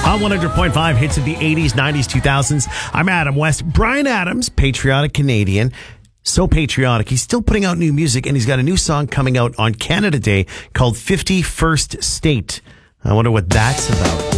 On 100.5 hits of the 80s, 90s, 2000s. I'm Adam West. Bryan Adams, patriotic Canadian. So patriotic. He's still putting out new music, and he's got a new song coming out on Canada Day called 51st State. I wonder what that's about.